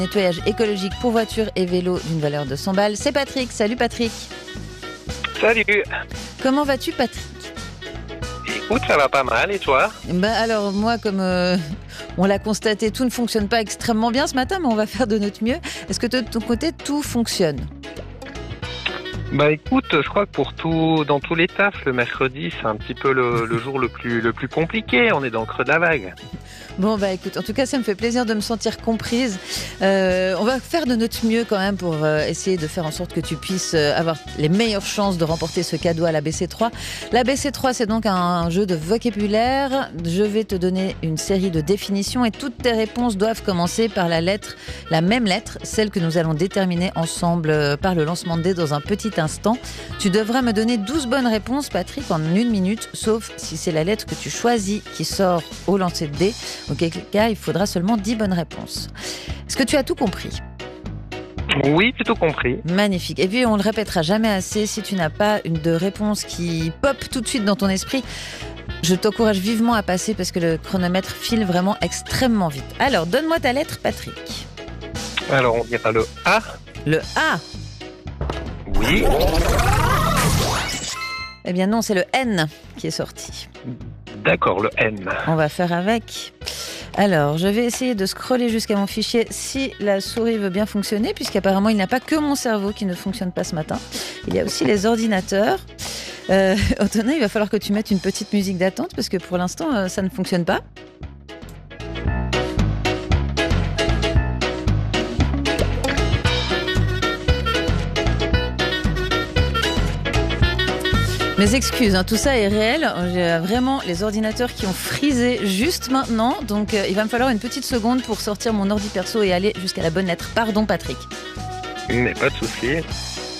Nettoyage écologique pour voitures et vélos d'une valeur de 100 balles. C'est Patrick. Salut Patrick. Salut. Comment vas-tu Patrick? Écoute, ça va pas mal, et toi? Alors moi, comme on l'a constaté, tout ne fonctionne pas extrêmement bien ce matin, mais on va faire de notre mieux. Est-ce que de ton côté, tout fonctionne? Écoute, je crois que dans tous les tafs, le mercredi, c'est un petit peu le jour le plus compliqué. On est dans le creux de la vague. Bon écoute, en tout cas ça me fait plaisir de me sentir comprise. On va faire de notre mieux quand même pour essayer de faire en sorte que tu puisses avoir les meilleures chances de remporter ce cadeau à la BC3. La BC3, c'est donc un jeu de vocabulaire. Je vais te donner une série de définitions et toutes tes réponses doivent commencer par la même lettre, celle que nous allons déterminer ensemble par le lancement de dés dans un petit instant. Tu devras me donner 12 bonnes réponses, Patrick, en 1 minute, sauf si c'est la lettre que tu choisis qui sort au lancer de dés. Auquel cas, il faudra seulement 10 bonnes réponses. Est-ce que tu as tout compris? Oui, j'ai tout compris. Magnifique. Et puis, on le répétera jamais assez, si tu n'as pas une de réponse qui pop tout de suite dans ton esprit, je t'encourage vivement à passer parce que le chronomètre file vraiment extrêmement vite. Alors, donne-moi ta lettre, Patrick. Alors, on dira le A. Le A. Oui. Eh bien non, c'est le N qui est sorti. D'accord, le N. On va faire avec. Alors, je vais essayer de scroller jusqu'à mon fichier si la souris veut bien fonctionner, puisqu'apparemment, il n'y a pas que mon cerveau qui ne fonctionne pas ce matin. Il y a aussi les ordinateurs. Antonin, il va falloir que tu mettes une petite musique d'attente, parce que pour l'instant, ça ne fonctionne pas. Mes excuses, tout ça est réel. J'ai vraiment les ordinateurs qui ont frisé juste maintenant. Donc, il va me falloir une petite seconde pour sortir mon ordi perso et aller jusqu'à la bonne lettre. Pardon, Patrick. Mais pas de souci.